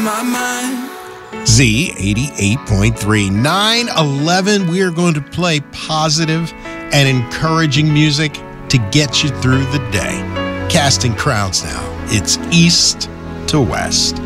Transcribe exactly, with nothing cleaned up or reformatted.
my mind. Z eighty-eight point three, nine eleven. We are going to play positive and encouraging music to get you through the day. Casting crowns now. It's east to west.